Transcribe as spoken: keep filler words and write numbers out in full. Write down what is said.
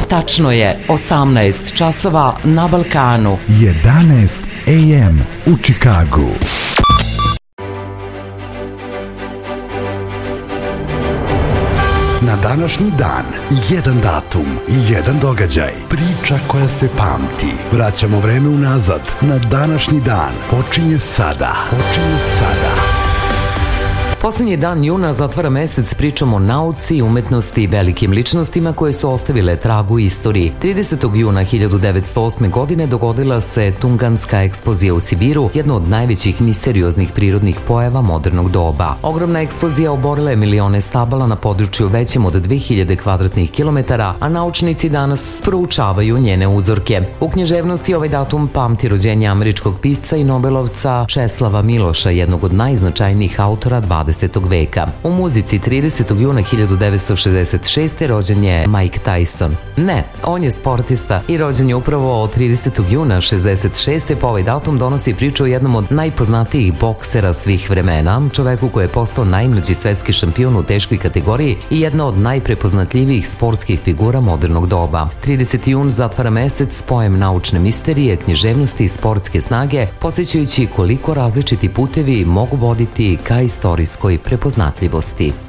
Tačno je osamnaest časova na Balkanu. jedanaest a m u Čikagu. Na današnji dan, jedan datum, jedan događaj, priča koja se pamti. Vraćamo vreme unazad, na današnji dan. Počinje sada. Počinje sada. Poslednji dan juna zatvara mesec pričom o nauci, umetnosti i velikim ličnostima koje su ostavile trag u istoriji. tridesetog juna hiljadu devetsto osme. godine dogodila se Tunganska eksplozija u Sibiru, jedna od najvećih misterioznih prirodnih pojava modernog doba. Ogromna eksplozija oborila je milione stabala na području većem od dve hiljade kvadratnih kilometara, a naučnici danas proučavaju njene uzorke. U književnosti ovaj datum pamti rođenje američkog pisca i nobelovca Česlava Miloša, jednog od najznačajnijih autora dvadesetog veka. U muzici tridesetog juna hiljadu devetsto šezdeset šeste. rođen je Mike Tyson. Ne, on je sportista i rođen je upravo tridesetog juna šezdeset šeste. Pa ovaj datum donosi priču o jednom od najpoznatijih boksera svih vremena, čoveku koji je postao najmlađi svetski šampion u teškoj kategoriji i jedna od najprepoznatljivijih sportskih figura modernog doba. trideseti jun zatvara mesec s pojem naučne misterije, književnosti i sportske snage, podsjećajući koliko različiti putevi mogu voditi ka istorijskoj prepoznatljivosti.